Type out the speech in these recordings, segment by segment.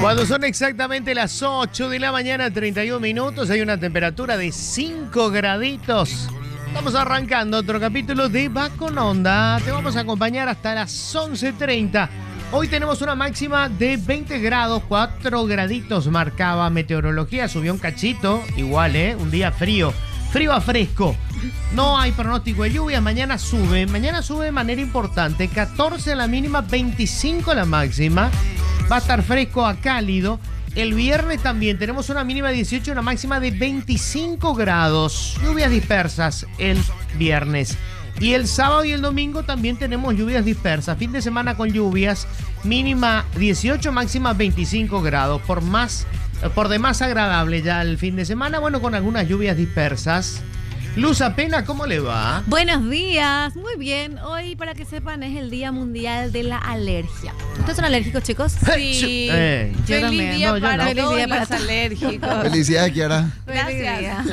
Cuando son exactamente las 8 de la mañana, 31 minutos, hay una temperatura de 5 graditos. Estamos arrancando otro capítulo de Va con Onda. Te vamos a acompañar hasta las 11:30. Hoy tenemos una máxima de 20 grados, 4 graditos marcaba meteorología. Subió un cachito, igual, un día frío. Frío a fresco. No hay pronóstico de lluvia. Mañana sube de manera importante. 14 la mínima, 25 la máxima. Va a estar fresco a cálido. El viernes también tenemos una mínima de 18 y una máxima de 25 grados. Lluvias dispersas el viernes. Y el sábado y el domingo también tenemos lluvias dispersas. Fin de semana con lluvias. Mínima 18, máxima 25 grados. Por demás agradable ya el fin de semana. Bueno, con algunas lluvias dispersas. Luz Apena, ¿cómo le va? Buenos días, muy bien. Hoy, para que sepan, es el Día Mundial de la Alergia. ¿Ustedes son alérgicos, chicos? Sí. Yo también. Feliz día para Feliz todos día para los alérgicos. Felicidades, Kiara. Gracias.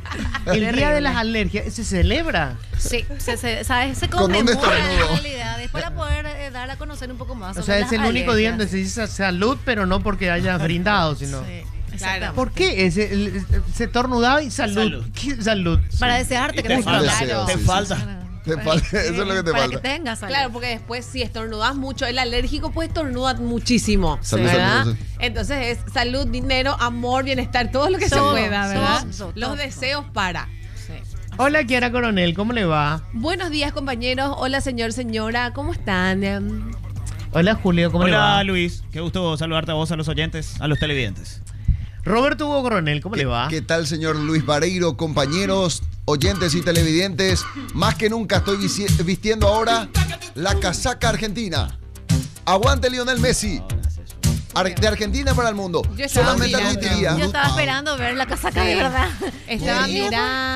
El Día de las Alergias, ¿se celebra? Sí, se Con un conmemora estornudo. en realidad. Es para poder dar a conocer un poco más. O sobre sea, es las el único día alergias. donde se dice salud, pero no porque hayas brindado, sino... Sí, Claro. exactamente. ¿Por qué? Se estornudaba y salud. ¿Qué salud? Para desearte que te te falta. falta. Te falta. Eso es lo que te Para falta. que tengas salud. Claro, porque después si estornudas mucho, el alérgico pues estornuda muchísimo, Salud, ¿verdad? salud. Entonces es salud, dinero, amor, bienestar, todo lo que Todo, se pueda, ¿verdad? todo, Los todo. deseos para. Hola, Kiara Coronel, ¿cómo le va? Buenos días, compañeros. Hola, señora, ¿cómo están? Hola, Julio, ¿cómo le va? Hola, Luis. Qué gusto saludarte a vos, a los oyentes, a los televidentes. Roberto Hugo Coronel, ¿cómo le va? ¿Qué tal, señor Luis Vareiro, compañeros, oyentes y televidentes? Más que nunca estoy vistiendo ahora la casaca argentina. Aguante Lionel Messi. De Argentina para el mundo. Yo estaba Solamente mirando. admitiría. Yo estaba esperando ver la casaca de Sí. verdad. Estaba ¿Serio?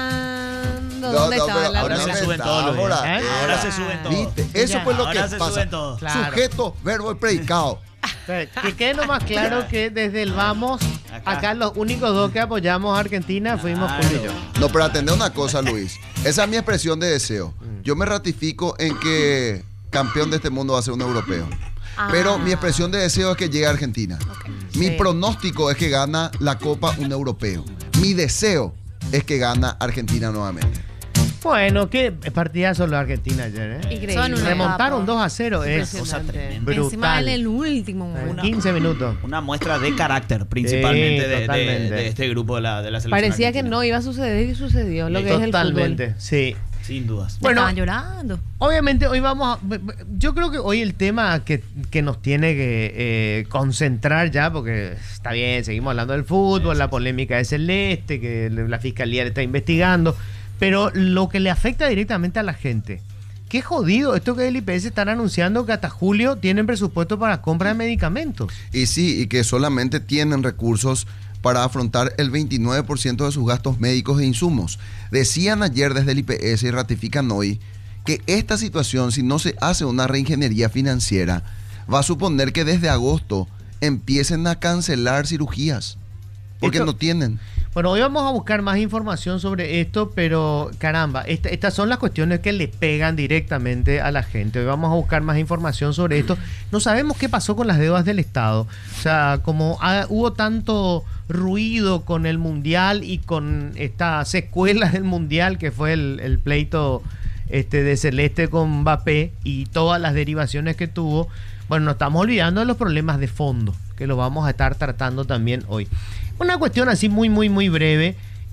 mirando No, dónde no, estaba pero la Ahora no se me suben todos los días. ahora, Ahora se suben todos. ¿Viste? Eso Ya. fue lo Ahora que se pasa. suben todos. Claro. Sujeto, verbo y predicado. Que quede nomás claro que desde el vamos, acá los únicos dos que apoyamos a Argentina fuimos Julio y yo. No, pero atender una cosa, Luis. Esa es mi expresión de deseo. Yo me ratifico en que campeón de este mundo va a ser un europeo. Pero mi expresión de deseo es que llegue a Argentina. Mi Sí. pronóstico es que gana la Copa un europeo. Mi deseo es que gana Argentina nuevamente. Bueno, qué partidazo los Argentina ayer, Increíble. Son una Remontaron etapa. 2-0, es Cosa tremenda. brutal. Encima en el último En momento. 15 minutos. Una muestra de carácter, principalmente Sí, de totalmente. este grupo de la selección Parecía que argentina. no iba a suceder y sucedió lo que es el Totalmente, fútbol. sí. Sin dudas. Bueno, Estaban llorando. obviamente hoy yo creo que hoy el tema que nos tiene que concentrar ya, porque está bien, seguimos hablando del fútbol, la polémica de Celeste, que la fiscalía le está investigando, pero lo que le afecta directamente a la gente, qué jodido esto que el IPS están anunciando que hasta julio tienen presupuesto para compra de medicamentos. Y sí, y que solamente tienen recursos para afrontar el 29% de sus gastos médicos e insumos. Decían ayer desde el IPS y ratifican hoy que esta situación, si no se hace una reingeniería financiera, va a suponer que desde agosto empiecen a cancelar cirugías, porque Esto- no tienen. Bueno, hoy vamos a buscar más información sobre esto, pero caramba, estas son las cuestiones que le pegan directamente a la gente. Hoy vamos a buscar más información sobre esto. No sabemos qué pasó con las deudas del Estado. O sea, como hubo tanto ruido con el Mundial y con esta secuela del Mundial que fue el pleito de Celeste con Mbappé y todas las derivaciones que tuvo, bueno, nos estamos olvidando de los problemas de fondo, que lo vamos a estar tratando también hoy. Una cuestión así muy, muy, muy breve,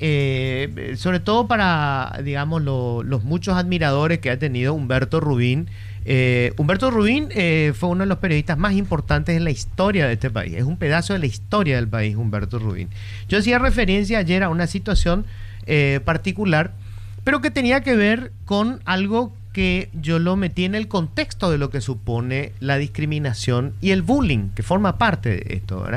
sobre todo para, digamos, los muchos admiradores que ha tenido Humberto Rubín. Humberto Rubín fue uno de los periodistas más importantes en la historia de este país. Es un pedazo de la historia del país, Humberto Rubín. Yo hacía referencia ayer a una situación particular, pero que tenía que ver con algo que yo lo metí en el contexto de lo que supone la discriminación y el bullying, que forma parte de esto, ¿verdad?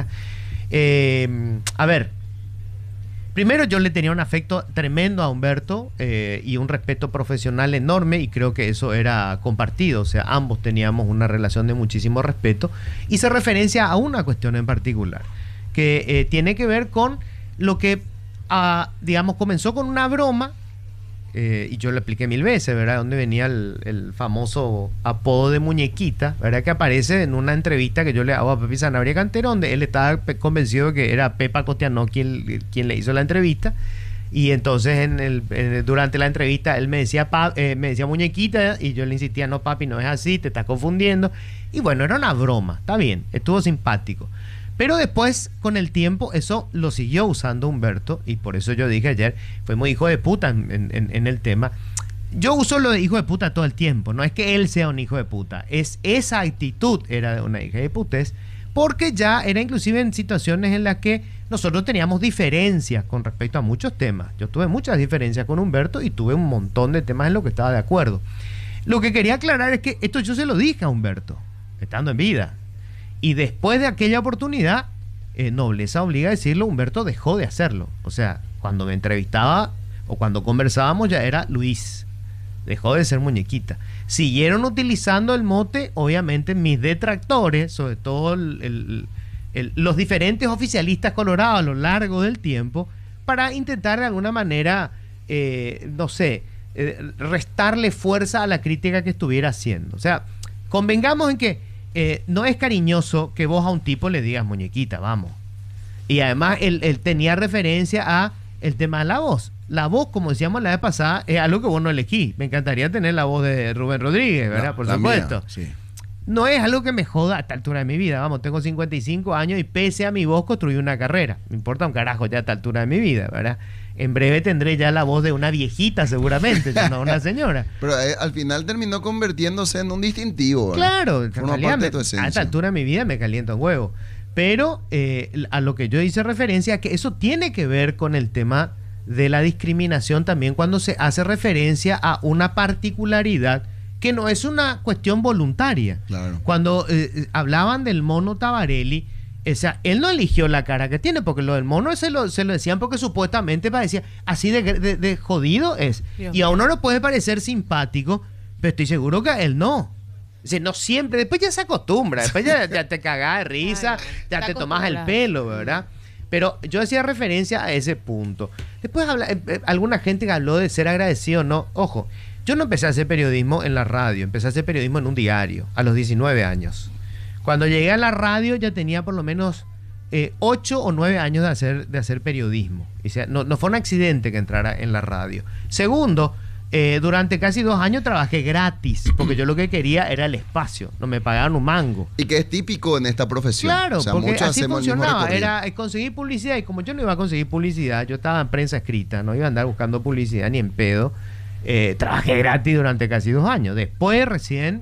A ver, primero yo le tenía un afecto tremendo a Humberto y un respeto profesional enorme, y creo que eso era compartido, o sea, ambos teníamos una relación de muchísimo respeto. Hice referencia a una cuestión en particular, que tiene que ver con lo que, digamos, comenzó con una broma y yo lo expliqué 1000 veces, ¿verdad? Donde venía el famoso apodo de muñequita, ¿verdad? Que aparece en una entrevista que yo le hago a Pepe Sanabria Cantero, donde él estaba convencido de que era Pepa Costianó quien le hizo la entrevista. Y entonces durante la entrevista él me decía muñequita, y yo le insistía, no papi, no es así, te estás confundiendo. Y bueno, era una broma, está bien, estuvo simpático. Pero después, con el tiempo, eso lo siguió usando Humberto, y por eso yo dije ayer, fue muy hijo de puta en el tema. Yo uso lo de hijo de puta todo el tiempo, no es que él sea un hijo de puta, es esa actitud era de una hija de putez, porque ya era inclusive en situaciones en las que nosotros teníamos diferencias con respecto a muchos temas. Yo tuve muchas diferencias con Humberto y tuve un montón de temas en los que estaba de acuerdo. Lo que quería aclarar es que esto yo se lo dije a Humberto, estando en vida. Y después de aquella oportunidad, nobleza obliga a decirlo, Humberto dejó de hacerlo. O sea, cuando me entrevistaba o cuando conversábamos ya era Luis. Dejó de ser muñequita. Siguieron utilizando el mote, obviamente, mis detractores, sobre todo los diferentes oficialistas colorados a lo largo del tiempo, para intentar de alguna manera, restarle fuerza a la crítica que estuviera haciendo. O sea, convengamos en que no es cariñoso que vos a un tipo le digas muñequita, vamos. Y además él tenía referencia a el tema de la voz. La voz, como decíamos la vez pasada, es algo que vos no elegí. Me encantaría tener la voz de Rubén Rodríguez, ¿verdad? Por supuesto. Mía, sí. No es algo que me joda a esta altura de mi vida. Vamos, tengo 55 años y pese a mi voz construí una carrera. Me importa un carajo ya a esta altura de mi vida, ¿verdad? En breve tendré ya la voz de una viejita seguramente, ya no una señora. Pero al final terminó convirtiéndose en un distintivo, ¿verdad? Claro, en Forma realidad parte de tu esencia. a esta altura de mi vida me calienta un huevo. Pero a lo que yo hice referencia, que eso tiene que ver con el tema de la discriminación también cuando se hace referencia a una particularidad que no es una cuestión voluntaria. Claro. Cuando hablaban del mono Tabarelli, o sea, él no eligió la cara que tiene, porque lo del mono se lo decían porque supuestamente parecía así de jodido es. Dios y a mío. uno le puede parecer simpático, pero estoy seguro que a él no. O sea, no siempre, después ya se acostumbra, después ya te cagás de risa, Ay, ya está te tomás el acostumbrado. pelo, ¿verdad? Pero yo hacía referencia a ese punto. Después alguna gente que habló de ser agradecido, no. Ojo, yo no empecé a hacer periodismo en la radio, empecé a hacer periodismo en un diario a los 19 años. Cuando llegué a la radio ya tenía por lo menos 8 o 9 años de hacer periodismo. O sea, no fue un accidente que entrara en la radio. Segundo, durante casi 2 años trabajé gratis, porque yo lo que quería era el espacio, no me pagaban un mango. Y que es típico en esta profesión. Claro, O sea, porque muchos así hacemos el mismo funcionaba, recorrido. era conseguir publicidad, y como yo no iba a conseguir publicidad, yo estaba en prensa escrita, no iba a andar buscando publicidad ni en pedo. Trabajé gratis durante casi 2 años. Después recién,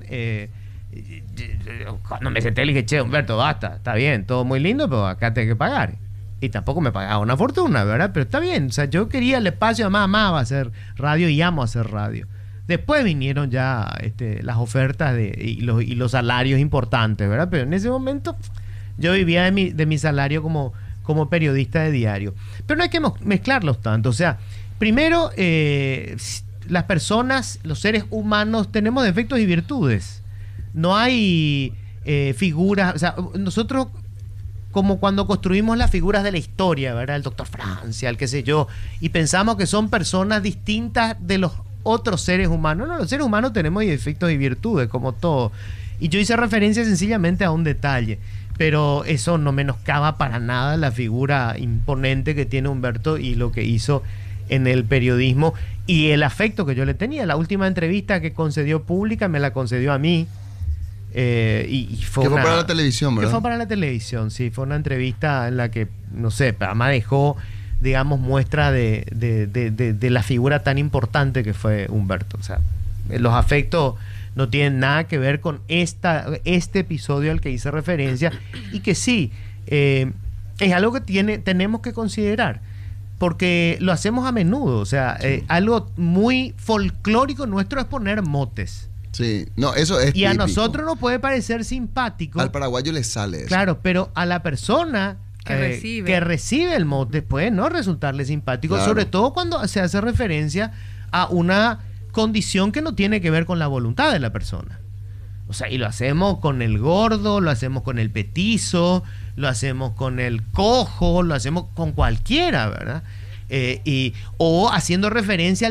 cuando me senté le dije, che, Humberto, basta, está bien, todo muy lindo, pero acá tengo que pagar. Y tampoco me pagaba una fortuna, ¿verdad? Pero está bien, o sea, yo quería el espacio, además amaba hacer radio y amo hacer radio. Después vinieron ya las ofertas y los salarios importantes, ¿verdad? Pero en ese momento yo vivía de mi salario como periodista de diario. Pero no hay que mezclarlos tanto. O sea, primero, las personas, los seres humanos, tenemos defectos y virtudes. No hay figuras, o sea, nosotros, como cuando construimos las figuras de la historia, ¿verdad? El doctor Francia, el qué sé yo, y pensamos que son personas distintas de los otros seres humanos. No, los seres humanos tenemos defectos y virtudes, como todo. Y yo hice referencia sencillamente a un detalle, pero eso no menoscaba para nada la figura imponente que tiene Humberto y lo que hizo en el periodismo y el afecto que yo le tenía. La última entrevista que concedió pública me la concedió a mí. Y fue Que fue para la televisión, ¿verdad? Que fue para la televisión, sí. Fue una entrevista en la que, no sé, además dejó, digamos, muestra de la figura tan importante que fue Humberto. O sea, los afectos no tienen nada que ver con este episodio al que hice referencia y que sí, es algo que tenemos que considerar. Porque lo hacemos a menudo. O sea, algo muy folclórico nuestro es poner motes. Sí, no, eso es Y a típico. nosotros nos puede parecer simpático. Al paraguayo le sale eso. Claro, pero a la persona que recibe el mote puede no resultarle simpático, Claro. sobre todo cuando se hace referencia a una condición que no tiene que ver con la voluntad de la persona. O sea, y lo hacemos con el gordo, lo hacemos con el petizo, lo hacemos con el cojo, lo hacemos con cualquiera, ¿verdad? O haciendo referencia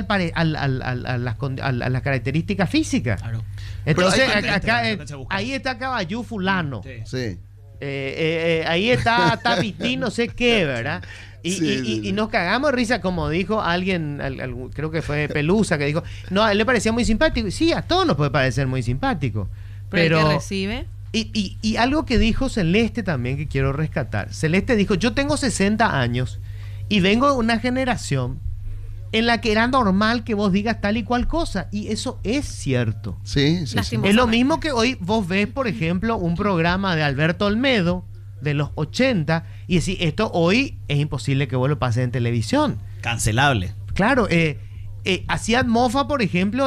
a las características físicas. Claro. Entonces, Pero hay ahí está Caballú fulano. Sí. Ahí está Tapití, no sé qué, ¿verdad? Y nos cagamos de risa, como dijo alguien, creo que fue Pelusa, que dijo, no, a él le parecía muy simpático. Sí, a todos nos puede parecer muy simpático. Pero el que recibe. Y algo que dijo Celeste también que quiero rescatar. Celeste dijo, yo tengo 60 años y vengo de una generación en la que era normal que vos digas tal y cual cosa. Y eso es cierto. Sí. Es lo mismo que hoy vos ves, por ejemplo, un programa de Alberto Olmedo de los 80 y decís, esto hoy es imposible que vos lo pases en televisión. Cancelable. Claro, hacían mofa, por ejemplo,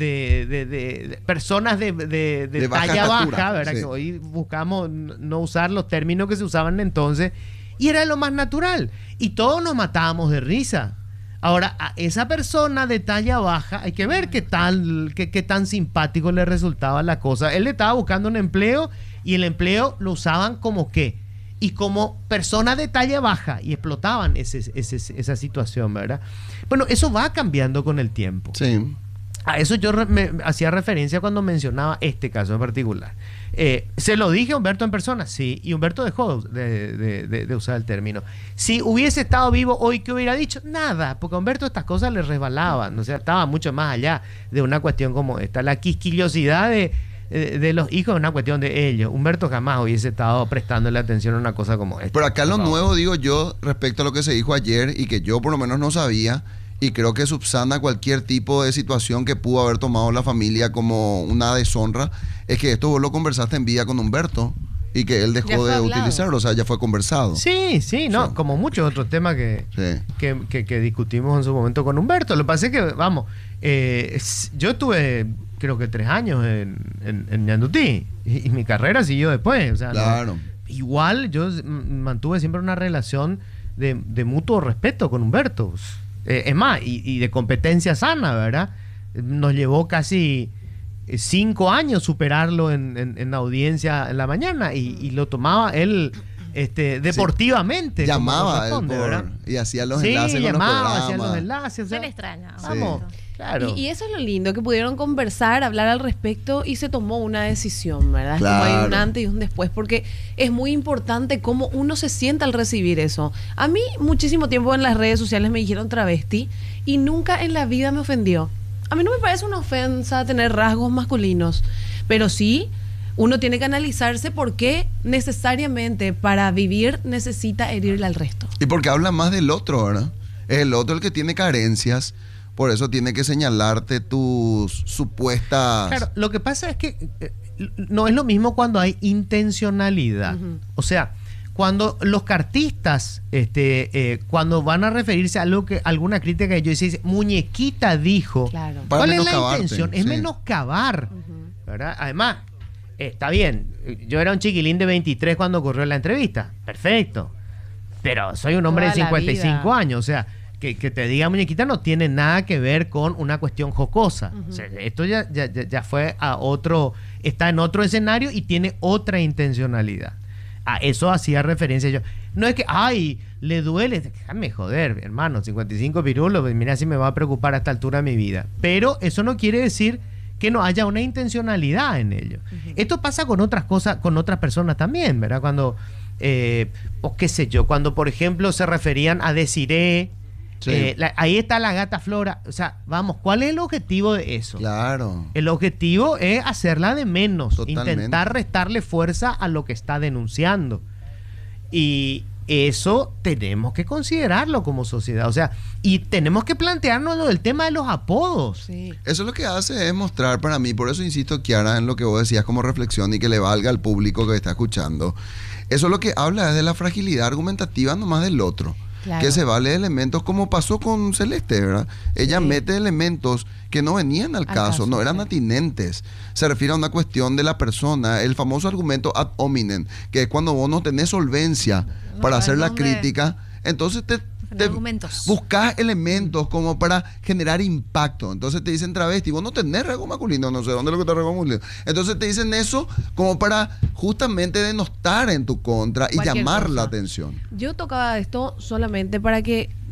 de personas de baja talla estatura, baja, ¿verdad? sí. Que hoy buscamos no usar los términos que se usaban entonces. Y era lo más natural. Y todos nos matábamos de risa. Ahora, a esa persona de talla baja, hay que ver qué tan simpático le resultaba la cosa. Él le estaba buscando un empleo y el empleo lo usaban como qué. Y como persona de talla baja y explotaban esa situación, ¿verdad? Bueno, eso va cambiando con el tiempo. Sí. A eso yo me hacía referencia cuando mencionaba este caso en particular. ¿Se lo dije a Humberto en persona? Sí, y Humberto dejó de usar el término. Si hubiese estado vivo hoy, ¿qué hubiera dicho? Nada, porque a Humberto estas cosas le resbalaban, o sea, estaba mucho más allá de una cuestión como esta. La quisquillosidad de los hijos es una cuestión de ellos. Humberto jamás hubiese estado prestándole atención a una cosa como esta. Pero acá lo nuevo, digo yo, respecto a lo que se dijo ayer y que yo por lo menos no sabía, y creo que subsana cualquier tipo de situación que pudo haber tomado la familia como una deshonra, es que esto vos lo conversaste en vida con Humberto y que él Ya dejó fue de hablado. utilizarlo, o sea, ya fue conversado. Sí, no, Sí. como muchos otros temas Sí. que discutimos en su momento con Humberto. Lo que pasa es que, vamos, yo estuve creo que 3 años en Ñandutí y mi carrera siguió después. O sea, Claro. igual yo mantuve siempre una relación de mutuo respeto con Humberto. Es más, y de competencia sana, ¿verdad? Nos llevó casi 5 años superarlo en audiencia en la mañana y lo tomaba él deportivamente. como Llamaba corresponde, él ¿verdad? y hacía los Sí, enlaces con los llamaba, hacía programas. los enlaces. O sea, Se le extraña. vamos, claro. Y eso es lo lindo, que pudieron conversar, hablar al respecto y se tomó una decisión, ¿verdad? Es como hay un Claro. antes y un después, porque es muy importante cómo uno se sienta al recibir eso. A mí muchísimo tiempo en las redes sociales me dijeron travesti y nunca en la vida me ofendió. A mí no me parece una ofensa tener rasgos masculinos, pero sí uno tiene que analizarse por qué necesariamente para vivir necesita herirle al resto. Y porque habla más del otro, ¿verdad? Es el otro el que tiene carencias, por eso tiene que señalarte tus supuestas... Claro, lo que pasa es que no es lo mismo cuando hay intencionalidad. Ujú. O sea, cuando los cartistas, cuando van a referirse a alguna crítica que yo hice, muñequita dijo, Claro. Para ¿cuál es la menoscabarte, intención? Es sí. menoscabar, Ujú. ¿verdad? Además, está bien, yo era un chiquilín de 23 cuando ocurrió la entrevista, perfecto, pero soy un hombre de Toda la 55 vida. años, o sea, que te diga muñequita no tiene nada que ver con una cuestión jocosa. O sea, esto ya fue a otro, está en otro escenario y tiene otra intencionalidad. A eso hacía referencia yo. No es que, ay, le duele, déjame joder, hermano, 55 pirulos, pues mira si me va a preocupar a esta altura de mi vida. Pero eso no quiere decir que no haya una intencionalidad en ello. Esto pasa con otras cosas, con otras personas también, ¿verdad? Cuando, o qué sé yo, cuando por ejemplo se referían a Desiree, Sí. ahí está la gata Flora. O sea, vamos, ¿cuál es el objetivo de eso? Claro. El objetivo es hacerla de menos, Totalmente. intentar restarle fuerza a lo que está denunciando. Y eso tenemos que considerarlo como sociedad. O sea, y tenemos que plantearnos lo del tema de los apodos. Sí. Eso lo que hace es mostrar para mí, por eso insisto, Kiara, en lo que vos decías como reflexión y que le valga al público que está escuchando. Eso lo que habla es de la fragilidad argumentativa nomás del otro. Claro. Que se vale de elementos como pasó con Celeste, ¿verdad? Ella Sí. mete elementos que no venían al caso, no eran sí. atinentes. Se refiere a una cuestión de la persona, el famoso argumento ad hominem, que es cuando vos no tenés solvencia para hacer la ¿dónde? crítica, entonces te Argumentos. buscas elementos como para generar impacto. Entonces te dicen travesti, vos no tenés rasgo masculino, no sé dónde es lo que te rasgo masculino. Entonces te dicen eso como para justamente denostar en tu contra y Cualquier llamar la cosa. atención. Yo tocaba esto solamente para que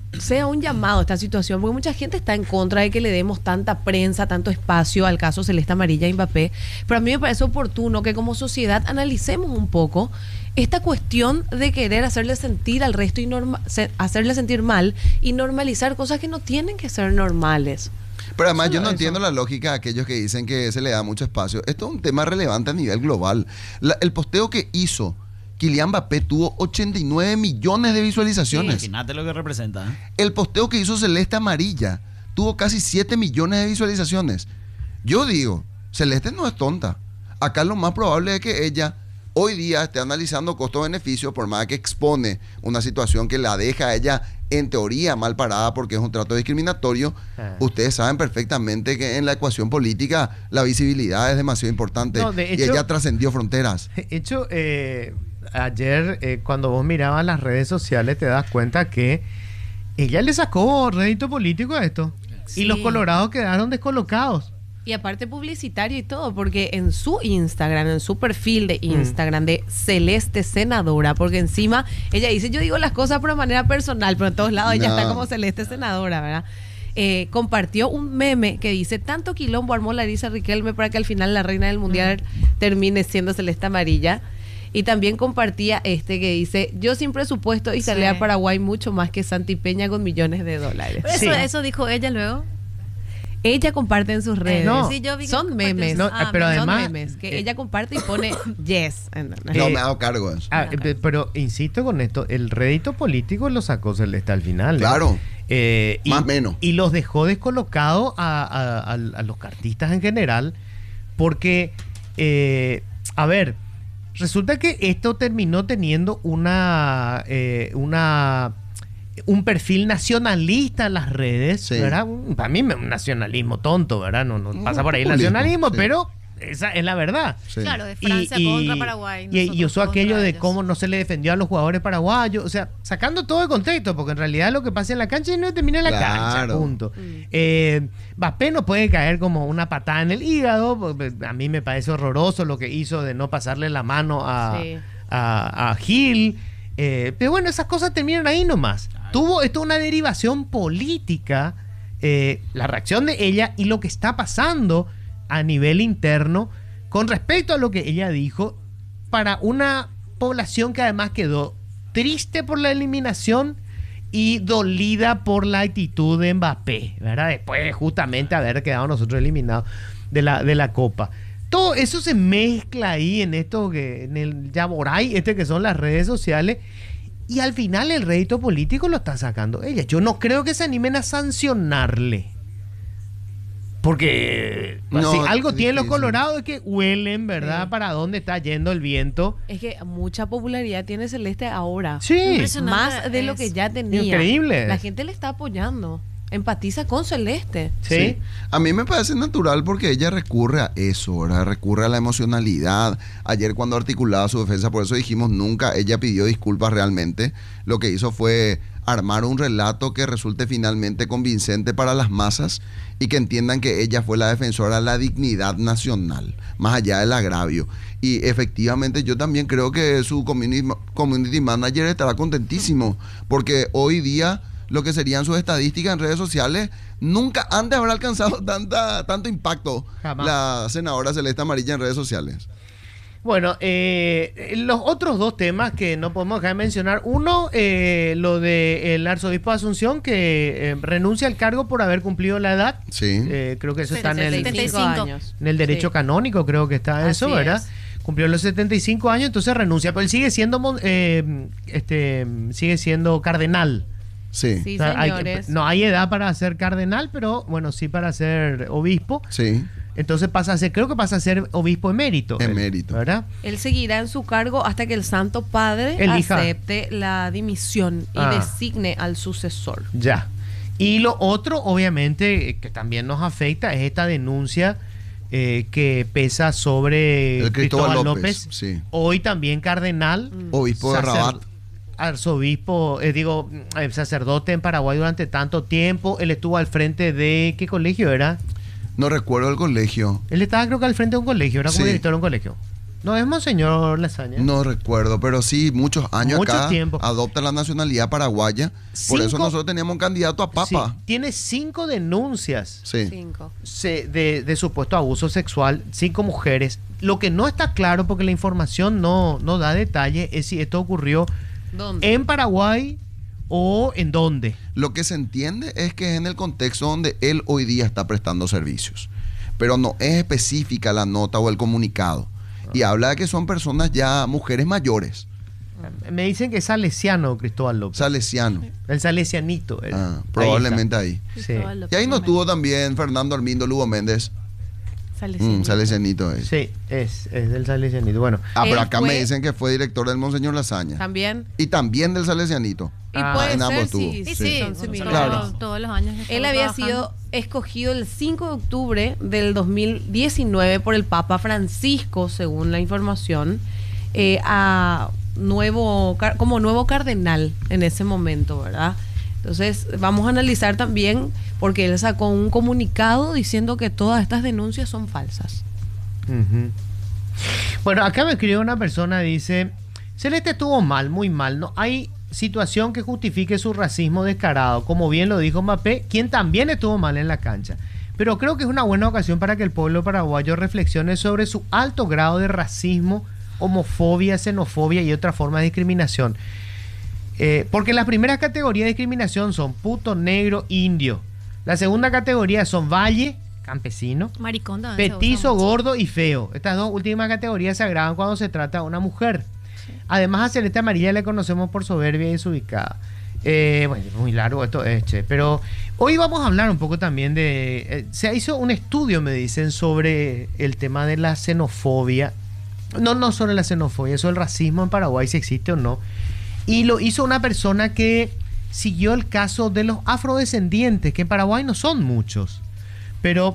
sea un llamado a esta situación, porque mucha gente está en contra de que le demos tanta prensa, tanto espacio al caso Celeste Amarilla y Mbappé, pero a mí me parece oportuno que como sociedad analicemos un poco esta cuestión de querer hacerle sentir al resto y hacerle sentir mal y normalizar cosas que no tienen que ser normales. Pero además yo no Eso. entiendo la lógica de aquellos que dicen que se le da mucho espacio. Esto es un tema relevante a nivel global. El posteo que hizo Kylian Mbappé tuvo 89 millones de visualizaciones. Imagínate lo que representa. El posteo que hizo Celeste Amarilla tuvo casi 7 millones de visualizaciones. Yo digo, Celeste no es tonta. Acá lo más probable es que ella hoy día esté analizando costo-beneficio, por más que expone una situación que la deja a ella en teoría mal parada porque es un trato discriminatorio. Ustedes saben perfectamente que en la ecuación política la visibilidad es demasiado importante. No, de y hecho- ella trascendió fronteras. De hecho, ayer cuando vos mirabas las redes sociales te das cuenta que ella le sacó rédito político a esto. Sí. Y los colorados quedaron descolocados. Y aparte publicitario y todo, porque en su Instagram, en su perfil de Instagram de Celeste Senadora, porque encima ella dice, yo digo las cosas pero de manera personal, pero en todos lados ella No. está como Celeste Senadora, ¿verdad? Compartió un meme que dice, tanto quilombo armó Larisa Riquelme para que al final la reina del mundial termine siendo Celeste Amarilla. Y también compartía este que dice, yo sin presupuesto y salí Sí. a Paraguay mucho más que Santi Peña con millones de dólares. Pero Sí. eso dijo ella luego. Ella comparte en sus redes. No. Sí, yo vi que Son compartió memes. eso. No, pero Son además- memes que ella comparte y pone yes. ¿entendés? No Eh, me hago cargo de eso. Pero insisto con esto, el rédito político lo sacó Celeste al final. Claro. Y, Más menos. Y los dejó descolocados a los cartistas en general, porque, a ver, resulta que esto terminó teniendo un perfil nacionalista en las redes, Sí. ¿verdad? Para mí un nacionalismo tonto, ¿verdad? No pasa por ahí el populismo, nacionalismo, sí. pero esa es la verdad. Sí. Claro, de Francia contra Paraguay. Y nosotros usó contra aquello de ellos. cómo no se le defendió a los jugadores paraguayos, o sea, sacando todo de contexto, porque en realidad lo que pasa en la cancha no termina en la cancha, Claro. punto. Mbappé no puede caer como una patada en el hígado, porque a mí me parece horroroso lo que hizo de no pasarle la mano Sí. a Gil, pero bueno, esas cosas terminan ahí nomás. Tuvo esto una derivación política, la reacción de ella y lo que está pasando a nivel interno con respecto a lo que ella dijo para una población que además quedó triste por la eliminación y dolida por la actitud de Mbappé, ¿verdad? Después de justamente haber quedado nosotros eliminados de la Copa. Todo eso se mezcla ahí en esto en el yaboray que son las redes sociales, y al final el rédito político lo está sacando ella. Yo no creo que se animen a sancionarle. Porque No, si algo es tienen los difícil. colorados es que huelen, ¿verdad? Sí. Para dónde está yendo el viento. Es que mucha popularidad tiene Celeste ahora. Sí. Impresionante. Más de lo que ya tenía. Increíble. La gente le está apoyando. Empatiza con Celeste. Sí. A mí me parece natural porque ella recurre a eso, ¿verdad? Recurre a la emocionalidad. Ayer cuando articulaba su defensa, por eso dijimos nunca, ella pidió disculpas realmente. Lo que hizo fue armar un relato que resulte finalmente convincente para las masas y que entiendan que ella fue la defensora de la dignidad nacional, más allá del agravio. Y efectivamente yo también creo que su community manager estará contentísimo porque hoy día lo que serían sus estadísticas en redes sociales, nunca antes habrá alcanzado tanto impacto Jamás. la senadora Celeste Amarilla en redes sociales. Bueno, los otros dos temas que no podemos dejar de mencionar. Uno, lo del arzobispo de Asunción que renuncia al cargo por haber cumplido la edad. Sí. Creo que eso está en el, 75 años. en el derecho Sí. canónico, creo que está eso, Así ¿verdad? es. Cumplió los 75 años, entonces renuncia, pero él sigue siendo cardenal. Sí. Sí, O sea, señores. no hay edad para ser cardenal, pero bueno, sí para ser obispo. Sí. Entonces creo que pasa a ser obispo emérito. él, Emérito. ¿verdad? Él seguirá en su cargo hasta que el Santo Padre Elija. acepte la dimisión y Ah. designe al sucesor. Ya. Y lo otro, obviamente, que también nos afecta es esta denuncia que pesa sobre El Cristóbal Cristóbal López, López, sí. hoy también cardenal, Obispo de Rabat. arzobispo, sacerdote en Paraguay durante tanto tiempo. Él estuvo al frente de, ¿qué colegio era? No recuerdo el colegio. Él estaba creo que al frente de un colegio, era como Sí. director de un colegio. ¿No es Monseñor Lasaña? No recuerdo, pero sí, muchos años Mucho acá tiempo. adopta la nacionalidad paraguaya. Por eso 5 nosotros teníamos un candidato a Sí, papa. tiene 5 denuncias Sí. 5. de supuesto abuso sexual, 5 mujeres. Lo que no está claro, porque la información no da detalle, es si esto ocurrió ¿Dónde? en Paraguay o en dónde. Lo que se entiende es que es en el contexto donde él hoy día está prestando servicios. Pero no es específica la nota o el comunicado. Y habla de que son personas ya, mujeres mayores. Me dicen que es salesiano, Cristóbal López. Salesiano. El salesianito. Ah, probablemente ahí. Sí. Y ahí nos tuvo también Fernando Armindo Lugo Méndez. Salesianito ahí. Sí, es del salesianito. Bueno, Pero Él acá fue- me dicen que fue director del Monseñor Lasaña. También. Y también del Salesianito. Y Ah, puede en ser ambos tuvo. si Sí, son sí, similares. Claro. todos los años. Él estuvo había trabajando. sido escogido el 5 de octubre del 2019 por el Papa Francisco, según la información, como nuevo cardenal en ese momento, ¿verdad? Entonces, vamos a analizar también, porque él sacó un comunicado diciendo que todas estas denuncias son falsas. ujú. Bueno, acá me escribió una persona, dice, Celeste estuvo mal, muy mal. No hay situación que justifique su racismo descarado, como bien lo dijo Mbappé, quien también estuvo mal en la cancha. Pero creo que es una buena ocasión para que el pueblo paraguayo reflexione sobre su alto grado de racismo, homofobia, xenofobia y otras formas de discriminación. Porque las primeras categorías de discriminación son puto, negro, indio. La segunda categoría son valle, campesino, Maricón también se usa petizo, mucho. gordo y feo. Estas dos últimas categorías se agravan cuando se trata de una mujer. Además, a Celeste Amarilla le conocemos por soberbia y desubicada. Bueno, es muy largo esto, che. Pero hoy vamos a hablar un poco también de... se hizo un estudio, me dicen, sobre el tema de la xenofobia. No sobre la xenofobia, sobre el racismo en Paraguay, si existe o no. Y lo hizo una persona que siguió el caso de los afrodescendientes, que en Paraguay no son muchos. Pero,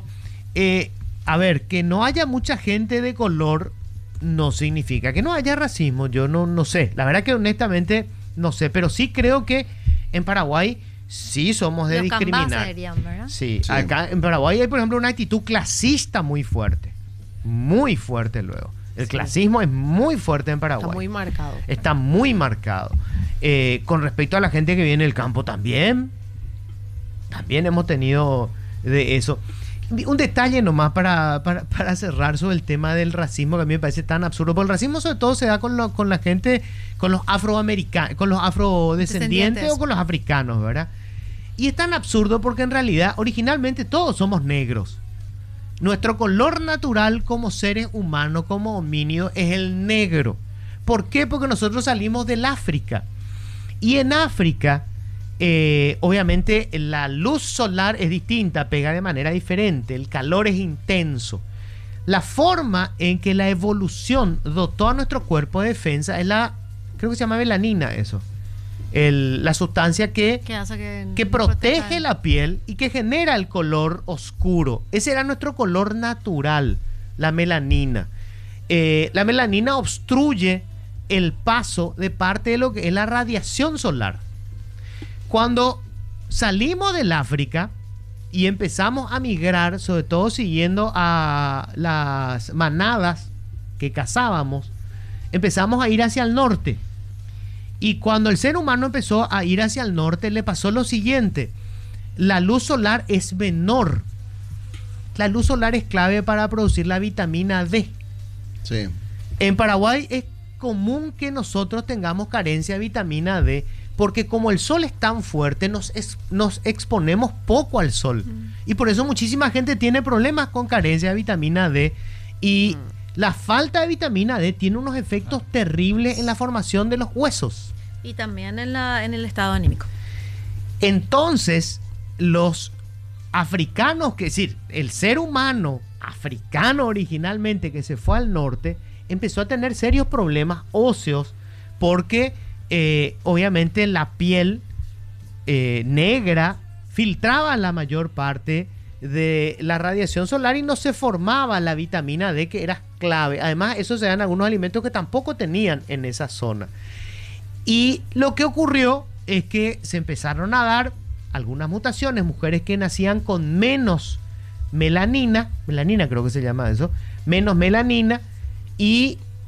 a ver, que no haya mucha gente de color no significa que no haya racismo. Yo no sé. La verdad que honestamente no sé. Pero sí creo que en Paraguay sí somos de Los cambás discriminar. serían, ¿verdad? Sí, Sí. acá en Paraguay hay, por ejemplo, una actitud clasista muy fuerte. Muy fuerte luego. El clasismo es muy fuerte en Paraguay. Está muy marcado. Está muy marcado. Con respecto a la gente que viene del campo también hemos tenido de eso. Un detalle nomás para cerrar sobre el tema del racismo, que a mí me parece tan absurdo. Porque el racismo sobre todo se da con la gente, con los afroamericanos, con los afrodescendientes Descendientes. o con los africanos, ¿verdad? Y es tan absurdo porque en realidad originalmente todos somos negros. Nuestro color natural como seres humanos, como homínidos, es el negro. ¿Por qué? Porque nosotros salimos del África. Y en África, obviamente, la luz solar es distinta, pega de manera diferente, el calor es intenso. La forma en que la evolución dotó a nuestro cuerpo de defensa es creo que se llama melanina eso. La sustancia que hace que protege la piel y que genera el color oscuro. Ese era nuestro color natural, la melanina. La melanina obstruye el paso de parte de lo que es la radiación solar. Cuando salimos del África y empezamos a migrar, sobre todo siguiendo a las manadas que cazábamos, empezamos a ir hacia el norte. Y cuando el ser humano empezó a ir hacia el norte, le pasó lo siguiente. La luz solar es menor. La luz solar es clave para producir la vitamina D. Sí. En Paraguay es común que nosotros tengamos carencia de vitamina D, porque como el sol es tan fuerte, nos exponemos poco al sol. Y por eso muchísima gente tiene problemas con carencia de vitamina D. Y la falta de vitamina D tiene unos efectos terribles en la formación de los huesos. Y también en el estado anímico. Entonces, los africanos, es decir, el ser humano africano originalmente que se fue al norte, empezó a tener serios problemas óseos porque obviamente la piel negra filtraba la mayor parte de la radiación solar y no se formaba la vitamina D, que era clave. Además, eso se dan algunos alimentos que tampoco tenían en esa zona. Y lo que ocurrió es que se empezaron a dar algunas mutaciones, mujeres que nacían con menos melanina creo que se llama eso, menos melanina, y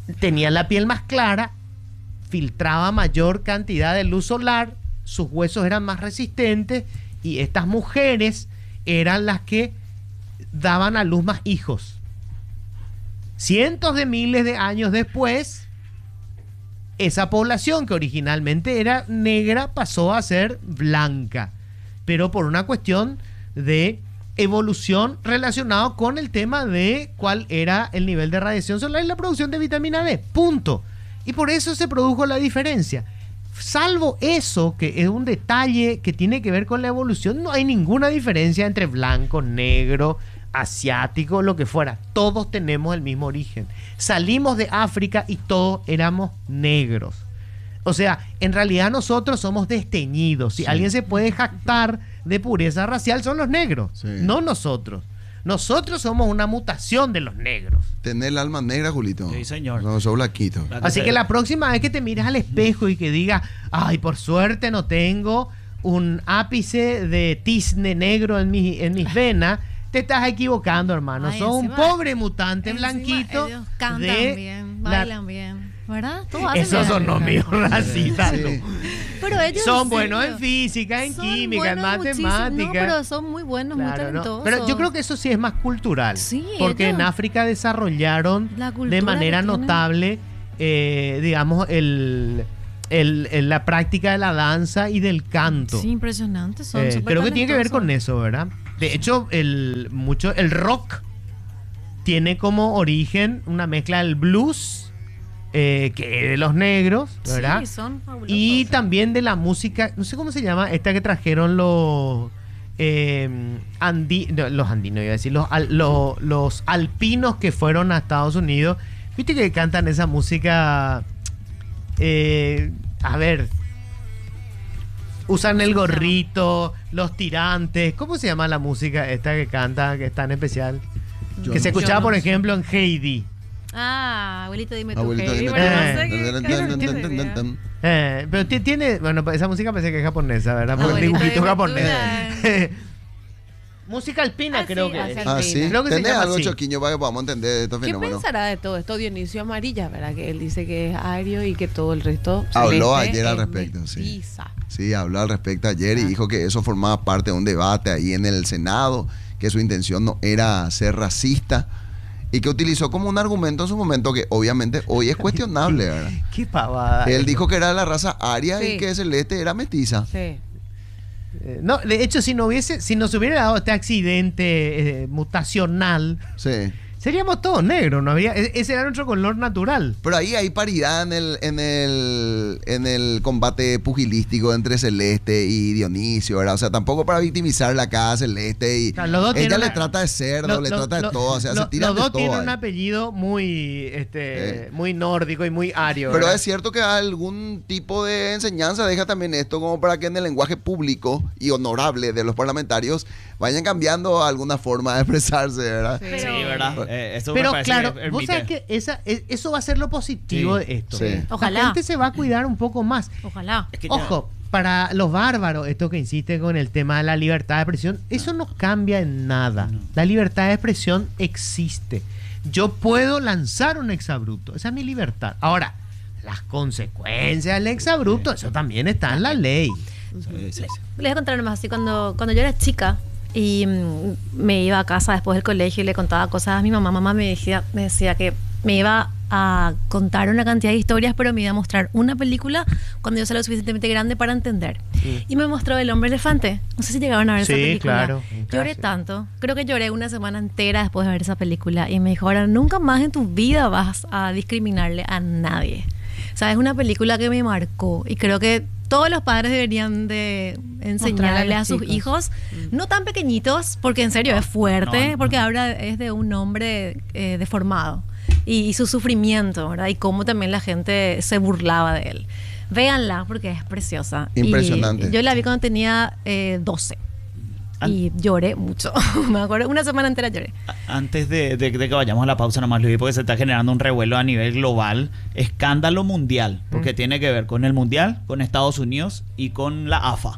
tenían la piel más clara, filtraba mayor cantidad de luz solar, sus huesos eran más resistentes y estas mujeres eran las que daban a luz más hijos. Cientos de miles de años después, esa población que originalmente era negra pasó a ser blanca, pero por una cuestión de evolución relacionado con el tema de cuál era el nivel de radiación solar y la producción de vitamina D, punto. Y por eso se produjo la diferencia. Salvo eso, que es un detalle que tiene que ver con la evolución, no hay ninguna diferencia entre blanco, negro, asiático, lo que fuera. Todos tenemos el mismo origen. Salimos de África y todos éramos negros. O sea, en realidad nosotros somos desteñidos. Si alguien se puede jactar de pureza racial, son los negros, no nosotros. Nosotros somos una mutación de los negros. Tener el alma negra, Julito. Sí, señor. No, sos blaquito. Así que la próxima vez que te miras al espejo y que digas, ay, por suerte no tengo un ápice de tizne negro en mis venas, te estás equivocando, hermano. Ay, Sos un encima- pobre mutante Encima blanquito. ellos cantan de bien, la- bailan bien, ¿verdad? Todos hacen Esos bien. son los míos racistas. Sí. loco. Pero ellos Son en buenos serio, en física, en son química, en buenos muchísimo. matemática. No, pero son muy buenos, muy Claro, ¿no? talentosos. Pero yo creo que eso sí es más cultural. Sí, porque ellos- en África desarrollaron La cultura de manera que tienen. notable, digamos, la práctica de la danza y del canto. Sí, impresionantes, son súper Creo que tiene que ver con talentosos. eso, ¿verdad? De hecho, el rock tiene como origen una mezcla del blues, que es de los negros, ¿verdad? Sí, son fabulosos. Y también de la música, no sé cómo se llama, esta que trajeron los los andinos, iba a decir, los alpinos que fueron a Estados Unidos. Viste que cantan esa música, a ver, usan el gorrito, los tirantes. ¿Cómo se llama la música esta que canta, que es tan especial? Yo Que se no escuchaba, sé. por ejemplo, en Heidi. Ah, abuelito, dime tu Abuelito, Heidi, dime pero no tu- sé qué- Pero tiene, bueno, esa música parece que es japonesa, ¿verdad? Por el Abuelito, dibujito dime japonés. Música alpina, Ah, creo sí, que así es. es. Ah, sí. Creo que se ¿Tenés llama algo, así. Choquiño, para que podamos entender estos ¿Qué fenómenos? pensará de todo esto Dionisio Amarilla, verdad? Que él dice que es ario y que todo el resto Habló celeste ayer al es respecto, sí. mestiza. Sí, habló al respecto ayer y dijo que eso formaba parte de un debate ahí en el Senado, que su intención no era ser racista y que utilizó como un argumento en su momento que obviamente hoy es cuestionable, ¿verdad? Qué pavada. Él dijo que era de la raza aria y Sí. que Celeste era mestiza. Sí. No, de hecho, si nos hubiera dado este accidente mutacional, Sí. seríamos todos negros, no habría, ese era nuestro color natural. Pero ahí hay paridad en el combate pugilístico entre Celeste y Dionisio, ¿verdad? O sea, tampoco para victimizarla acá a Celeste y Claro, los dos ella tienen le una- trata de cerdo, le trata de todo, o sea, se tiran los de dos todo. tienen ahí. un apellido muy, muy nórdico y muy ario. Pero ¿verdad? es cierto que algún tipo de enseñanza deja también esto como para que en el lenguaje público y honorable de los parlamentarios vayan cambiando alguna forma de expresarse, ¿verdad? Sí. Sí, ¿verdad? Eso Pero me parece claro, que vos sabés que eso va a ser lo positivo Sí, de esto. sí. Ojalá. La gente se va a cuidar un poco más. Ojalá. Es que ya- Ojo, para los bárbaros, esto que insisten con el tema de la libertad de expresión, eso no cambia en nada. No. La libertad de expresión existe. Yo puedo lanzar un exabrupto, esa es mi libertad. Ahora, las consecuencias del exabrupto, eso también está en la ley. Sí, sí, sí. Les voy a contar nomás así, cuando yo era chica y me iba a casa después del colegio y le contaba cosas a mi mamá me decía que me iba a contar una cantidad de historias, pero me iba a mostrar una película cuando yo sea lo suficientemente grande para entender. Y me mostró El Hombre Elefante. No sé si llegaron a ver esa Sí, película. claro, un Lloré clásico. tanto. Creo que lloré una semana entera después de ver esa película. Y me dijo, ahora nunca más en tu vida vas a discriminarle a nadie. O sea, es una película que me marcó. Y creo que todos los padres deberían de enseñarle a sus chicos. hijos, no tan pequeñitos, porque en serio es fuerte, no. porque ahora es de un hombre deformado y su sufrimiento, ¿verdad? Y cómo también la gente se burlaba de él. Véanla porque es preciosa. Impresionante. Y yo la vi cuando tenía 12 y lloré mucho. Me acuerdo, una semana entera lloré. Antes de que vayamos a la pausa, nomás Luis, porque se está generando un revuelo a nivel global, escándalo mundial, porque tiene que ver con el mundial, con Estados Unidos y con la AFA,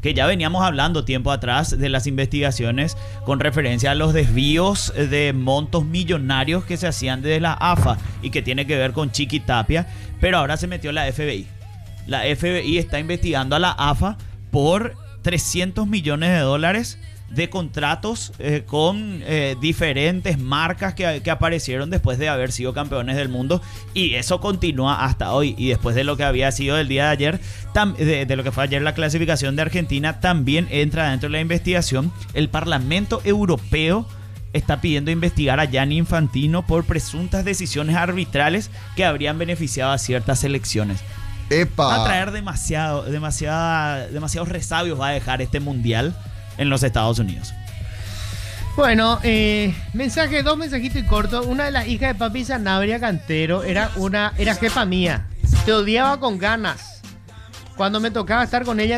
que ya veníamos hablando tiempo atrás de las investigaciones con referencia a los desvíos de montos millonarios que se hacían desde la AFA y que tiene que ver con Chiqui Tapia, pero ahora se metió la FBI. La FBI está investigando a la AFA por 300 millones de dólares de contratos con diferentes marcas que aparecieron después de haber sido campeones del mundo, y eso continúa hasta hoy. Y después de lo que había sido el día de ayer, de lo que fue ayer la clasificación de Argentina, también entra dentro de la investigación. El Parlamento Europeo está pidiendo investigar a Gianni Infantino por presuntas decisiones arbitrales que habrían beneficiado a ciertas selecciones. ¡Epa! Va a traer demasiados resabios, va a dejar este mundial en los Estados Unidos. Bueno, dos mensajitos y cortos. Una de las hijas de papi Sanabria Cantero era jefa mía. Te odiaba con ganas. Cuando me tocaba estar con ella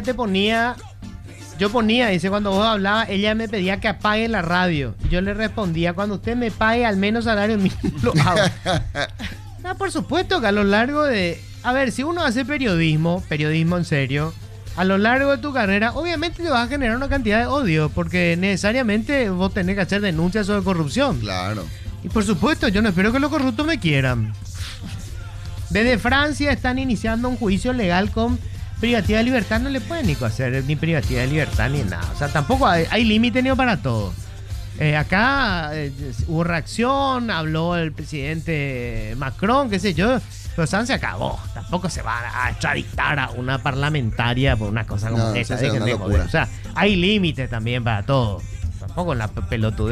dice, cuando vos hablabas, ella me pedía que apague la radio. Yo le respondía, cuando usted me pague al menos salario mínimo lo hago. No, por supuesto que a lo largo de... A ver, si uno hace periodismo en serio, a lo largo de tu carrera, obviamente te vas a generar una cantidad de odio, porque necesariamente vos tenés que hacer denuncias sobre corrupción. Claro. Y por supuesto, yo no espero que los corruptos me quieran. Desde Francia están iniciando un juicio legal con privacidad de libertad. No le pueden ni hacer ni privacidad de libertad ni nada. O sea, tampoco hay límite ni para todo. Acá hubo reacción, habló el presidente Macron, qué sé yo. Pero se acabó. Tampoco se va a extraditar a una parlamentaria por una cosa como esa. Una locura. O sea, hay límites también para todo. Tampoco en la pelotudez.